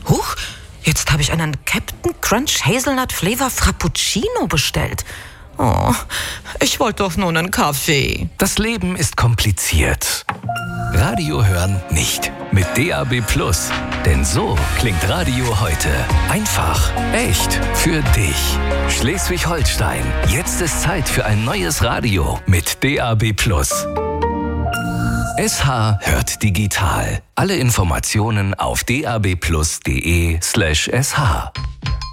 Huch, jetzt habe ich einen Captain Crunch Hazelnut Flavor Frappuccino bestellt. Oh, ich wollte doch nur einen Kaffee. Das Leben ist kompliziert. Radio hören nicht. Mit DAB+. Denn so klingt Radio heute. Einfach, echt, für dich. Schleswig-Holstein. Jetzt ist Zeit für ein neues Radio mit DAB+. SH hört digital. Alle Informationen auf dabplus.de/sh.